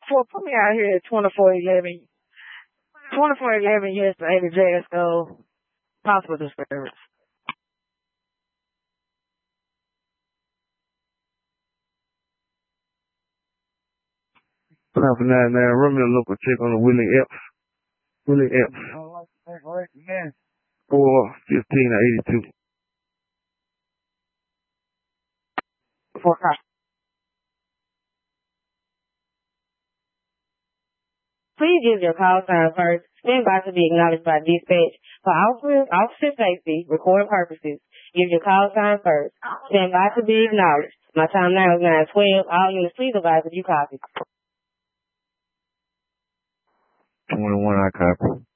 Put me out here at 2411. 2411 years to 80 JSO. Possible disturbance. Time for 99. Run me a local check on the Willie Epps. Willie Epps. 415 82. For cop. Please give your call sign first. Stand by to be acknowledged by dispatch. For officer safety, recording purposes, give your call sign first. Stand by to be acknowledged. My time now is 9:12. All units, please advise if you copy. 21, I copy.